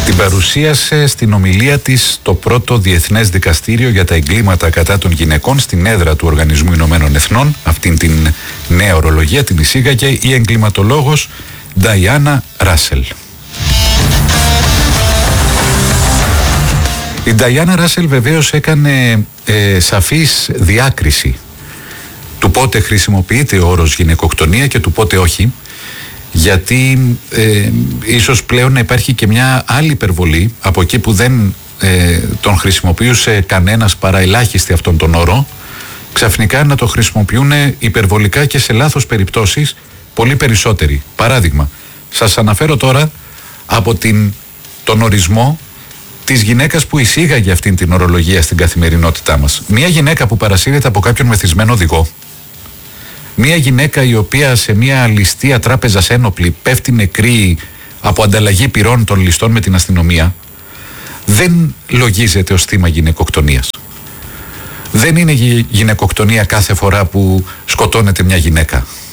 Την παρουσίασε στην ομιλία της το πρώτο Διεθνές Δικαστήριο για τα Εγκλήματα κατά των Γυναικών στην έδρα του Οργανισμού Ηνωμένων Εθνών. Αυτήν την νέα ορολογία την εισήγαγε η εγκληματολόγος Νταϊάννα Ράσελ. Η Νταϊάννα Ράσελ βεβαίως έκανε σαφής διάκριση του πότε χρησιμοποιείται ο όρος γυναικοκτονία και του πότε όχι, γιατί ίσως πλέον να υπάρχει και μια άλλη υπερβολή από εκεί που δεν τον χρησιμοποιούσε κανένας παρά ελάχιστη αυτόν τον όρο, ξαφνικά να το χρησιμοποιούν υπερβολικά και σε λάθος περιπτώσεις πολύ περισσότεροι. Παράδειγμα, σας αναφέρω τώρα από τον ορισμό της γυναίκας που εισήγαγε αυτήν την ορολογία στην καθημερινότητά μας. Μια γυναίκα που παρασύρεται από κάποιον μεθυσμένο οδηγό, μια γυναίκα η οποία σε μια ληστεία τράπεζας ένοπλη πέφτει νεκρή από ανταλλαγή πυρών των ληστών με την αστυνομία, δεν λογίζεται ως θύμα γυναικοκτονίας. Δεν είναι γυναικοκτονία κάθε φορά που σκοτώνεται μια γυναίκα.